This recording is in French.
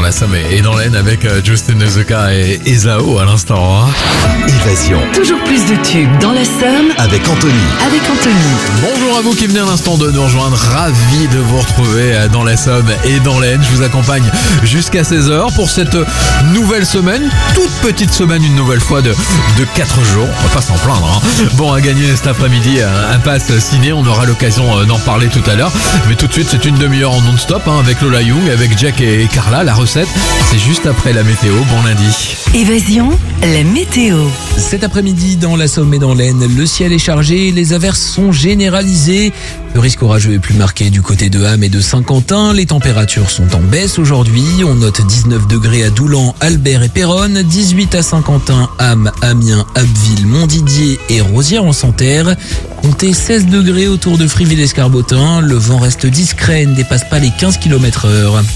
la Somme et dans l'Aisne avec Justin Nezuka et Ezao à l'instant. Évasion. Toujours plus de tubes dans la Somme Avec Anthony. Bonjour à vous qui venez à l'instant de nous rejoindre. Ravi de vous retrouver dans la Somme et dans l'Aisne. Je vous accompagne jusqu'à 16h pour cette nouvelle semaine. Toute petite semaine une nouvelle fois de 4 jours. On va pas s'en plaindre. Bon, à gagner cet après-midi un pass ciné. On aura l'occasion d'en parler tout à l'heure. Mais tout de suite, c'est une demi-heure en non-stop avec Lola Young, avec Jack et Carla. La recette, c'est juste après la météo. Bon lundi. Évasion, la météo. Cet après-midi, dans la Somme et dans l'Aisne, le ciel est chargé, les averses sont généralisées. Le risque orageux est plus marqué du côté de Ham et de Saint-Quentin. Les températures sont en baisse aujourd'hui. On note 19 degrés à Doulan, Albert et Péronne, 18 à Saint-Quentin, Ham, Amiens, Abbeville, Montdidier et Rosières-en-Santerre. Comptez 16 degrés autour de Friville-Escarbotin. Le vent reste discret et ne dépasse pas les 15 km/h.